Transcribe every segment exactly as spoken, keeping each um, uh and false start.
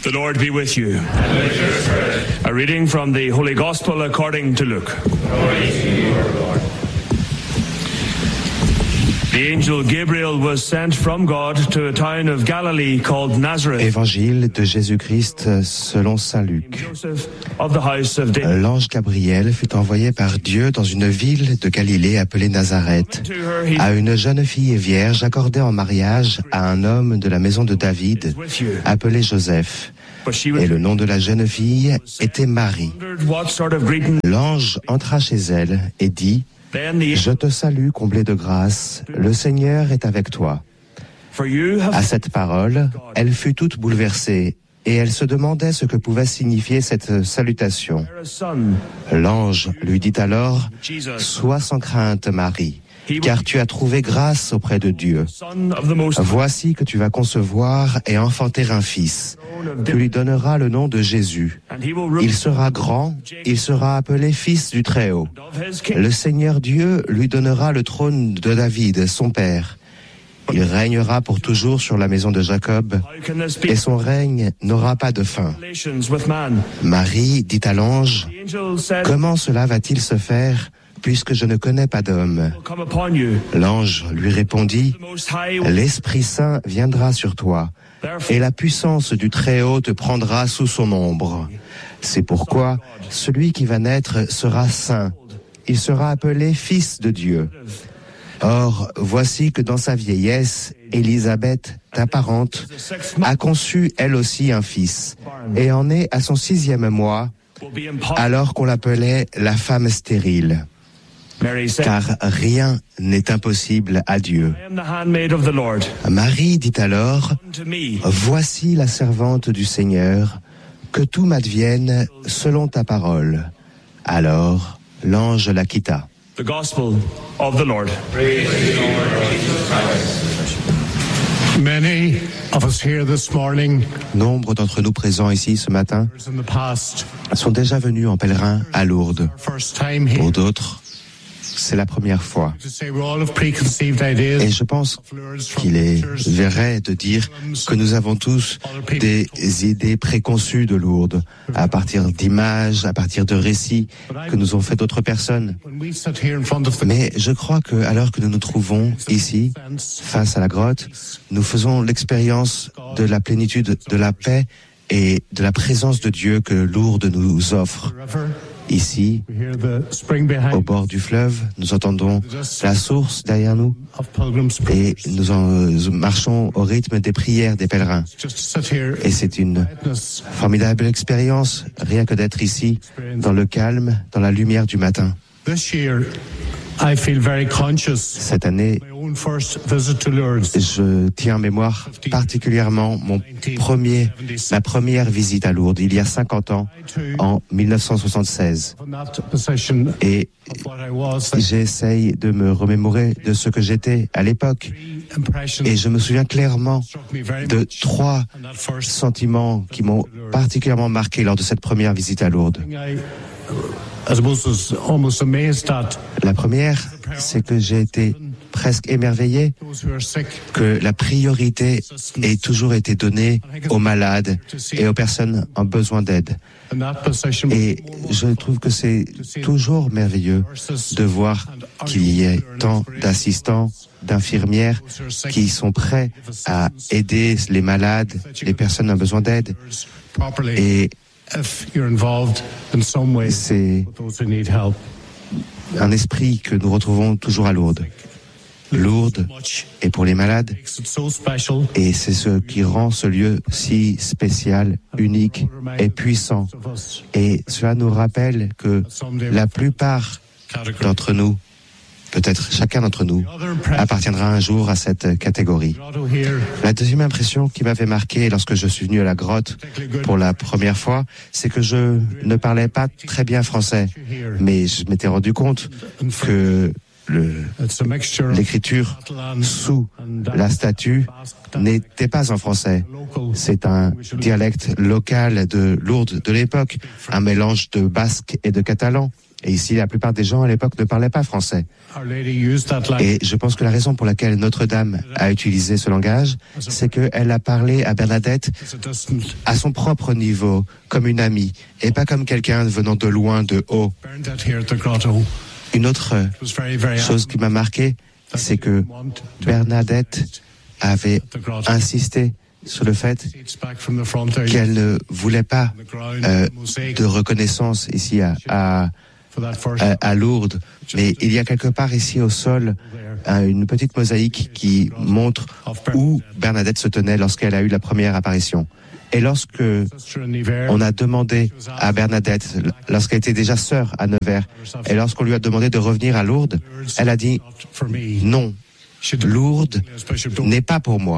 The Lord be with you. And with your spirit. A reading from the Holy Gospel according to Luke. Glory to you, Lord. The angel Gabriel was sent from God to a town of Galilee called Nazareth. Évangile de Jésus-Christ selon saint Luc. L'ange Gabriel fut envoyé par Dieu dans une ville de Galilée appelée Nazareth, à une jeune fille vierge accordée en mariage à un homme de la maison de David, appelé Joseph. Et le nom de la jeune fille était Marie. L'ange entra chez elle et dit: Je te salue, comblée de grâce, le Seigneur est avec toi. À cette parole, elle fut toute bouleversée, et elle se demandait ce que pouvait signifier cette salutation. L'ange lui dit alors: Sois sans crainte, Marie, car tu as trouvé grâce auprès de Dieu. Voici que tu vas concevoir et enfanter un fils. Tu lui donneras le nom de Jésus. Il sera grand, il sera appelé Fils du Très-Haut. Le Seigneur Dieu lui donnera le trône de David, son père. Il régnera pour toujours sur la maison de Jacob, et son règne n'aura pas de fin. Marie dit à l'ange: Comment cela va-t-il se faire, puisque je ne connais pas d'homme? L'ange lui répondit: L'Esprit Saint viendra sur toi, et la puissance du Très-Haut te prendra sous son ombre. C'est pourquoi celui qui va naître sera saint. Il sera appelé Fils de Dieu. Or, voici que dans sa vieillesse, Élisabeth, ta parente, a conçu elle aussi un fils, et en est à son sixième mois, alors qu'on l'appelait la femme stérile. Car rien n'est impossible à Dieu. Marie dit alors: Voici la servante du Seigneur, que tout m'advienne selon ta parole. Alors l'ange la quitta. The Gospel of the Lord. Praise the Lord Jesus Christ. Many of us here this morning, nombre d'entre nous présents ici ce matin sont déjà venus en pèlerin à Lourdes. Pour d'autres, c'est la première fois. Et je pense qu'il est vrai de dire que nous avons tous des idées préconçues de Lourdes, à partir d'images, à partir de récits que nous ont fait d'autres personnes. Mais je crois que, alors que nous nous trouvons ici, face à la grotte, nous faisons l'expérience de la plénitude de la paix et de la présence de Dieu que Lourdes nous offre. Ici, au bord du fleuve, nous entendons la source derrière nous et nous en marchons au rythme des prières des pèlerins. Et c'est une formidable expérience, rien que d'être ici, dans le calme, dans la lumière du matin. Cette année, je tiens en mémoire particulièrement mon premier, ma première visite à Lourdes, il y a cinquante ans, en mille neuf cent soixante-seize. Et j'essaye de me remémorer de ce que j'étais à l'époque. Et je me souviens clairement de trois sentiments qui m'ont particulièrement marqué lors de cette première visite à Lourdes. La première, c'est que j'ai été presque émerveillé que la priorité ait toujours été donnée aux malades et aux personnes en besoin d'aide. Et je trouve que c'est toujours merveilleux de voir qu'il y ait tant d'assistants, d'infirmières qui sont prêts à aider les malades, les personnes en besoin d'aide. Et c'est un esprit que nous retrouvons toujours à Lourdes. Lourdes est pour les malades, et c'est ce qui rend ce lieu si spécial, unique et puissant. Et cela nous rappelle que la plupart d'entre nous, peut-être chacun d'entre nous, appartiendra un jour à cette catégorie. La deuxième impression qui m'avait marqué lorsque je suis venu à la grotte pour la première fois, c'est que je ne parlais pas très bien français, mais je m'étais rendu compte que le, l'écriture sous la statue n'était pas en français. C'est un dialecte local de Lourdes de l'époque, un mélange de basque et de catalan. Et ici, la plupart des gens à l'époque ne parlaient pas français. Et je pense que la raison pour laquelle Notre-Dame a utilisé ce langage, c'est qu'elle a parlé à Bernadette à son propre niveau, comme une amie, et pas comme quelqu'un venant de loin, de haut. Une autre chose qui m'a marqué, c'est que Bernadette avait insisté sur le fait qu'elle ne voulait pas euh, de reconnaissance ici à, à, à, à Lourdes. Mais il y a quelque part ici au sol une petite mosaïque qui montre où Bernadette se tenait lorsqu'elle a eu la première apparition. Et lorsque on a demandé à Bernadette, lorsqu'elle était déjà sœur à Nevers, et lorsqu'on lui a demandé de revenir à Lourdes, elle a dit « Non, Lourdes n'est pas pour moi ».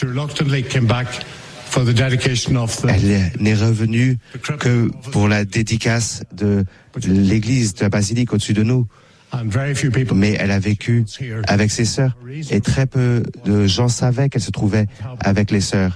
Elle n'est revenue que pour la dédicace de l'église de la basilique au-dessus de nous. Mais elle a vécu avec ses sœurs et très peu de gens savaient qu'elle se trouvait avec les sœurs.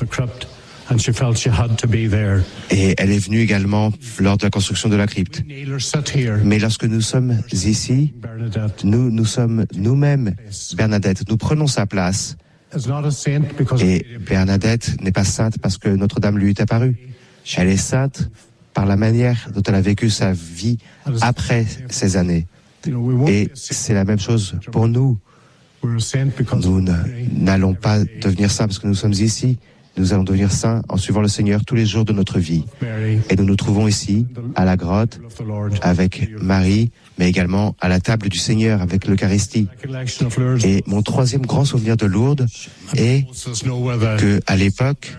Et elle est venue également lors de la construction de la crypte. Mais lorsque nous sommes ici, nous, nous sommes nous-mêmes Bernadette. Nous prenons sa place. Et Bernadette n'est pas sainte parce que Notre-Dame lui est apparue. Elle est sainte par la manière dont elle a vécu sa vie après ces années. Et c'est la même chose pour nous. Nous n'allons pas devenir saints parce que nous sommes ici. Nous allons devenir saints en suivant le Seigneur tous les jours de notre vie. Et nous nous trouvons ici, à la grotte, avec Marie, mais également à la table du Seigneur avec l'Eucharistie. Et mon troisième grand souvenir de Lourdes est que, à l'époque,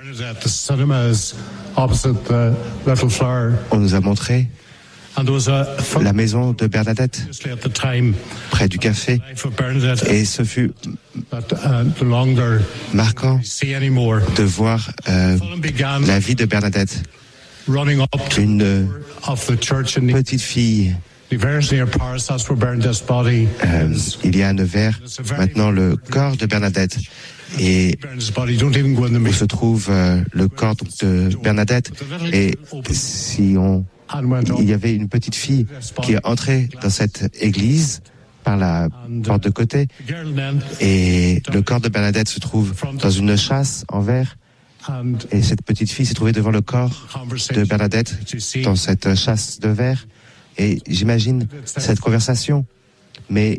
on nous a montré la maison de Bernadette, près du café, et ce fut marquant de voir euh, la vie de Bernadette, une petite fille. Euh, il y a à Nevers maintenant le corps de Bernadette et où se trouve euh, le corps de Bernadette, et si on il y avait une petite fille qui est entrée dans cette église par la porte de côté, et le corps de Bernadette se trouve dans une châsse en verre, et cette petite fille s'est trouvée devant le corps de Bernadette dans cette châsse de verre, et j'imagine cette conversation. Mais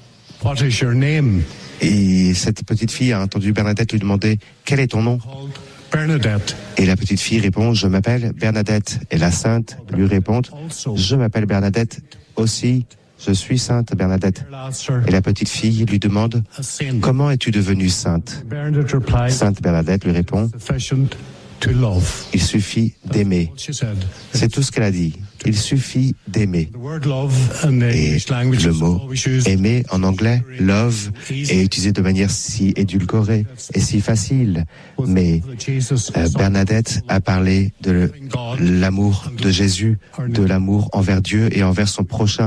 et cette petite fille a entendu Bernadette lui demander « Quel est ton nom ?» Bernadette. Et la petite fille répond, je m'appelle Bernadette. Et la sainte lui répond, je m'appelle Bernadette aussi, je suis sainte Bernadette. Et la petite fille lui demande, comment es-tu devenue sainte? Sainte Bernadette lui répond, il suffit d'aimer. C'est tout ce qu'elle a dit. Il suffit d'aimer. Et le mot aimer en anglais, love, est utilisé de manière si édulcorée et si facile. Mais euh, Bernadette a parlé de l'amour de Jésus, de l'amour envers Dieu et envers son prochain.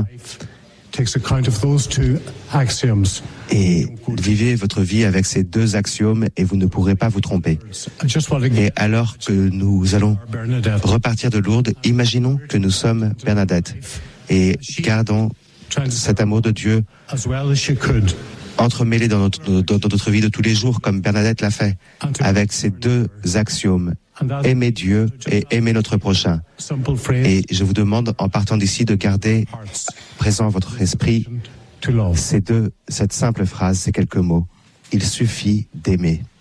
Et vivez votre vie avec ces deux axiomes et vous ne pourrez pas vous tromper. Et alors que nous allons repartir de Lourdes, imaginons que nous sommes Bernadette et gardons cet amour de Dieu entremêlé dans notre, dans notre vie de tous les jours, comme Bernadette l'a fait, avec ces deux axiomes. Aimer Dieu et aimer notre prochain. Et je vous demande, en partant d'ici, de garder présent à votre esprit ces deux, cette simple phrase, ces quelques mots. Il suffit d'aimer.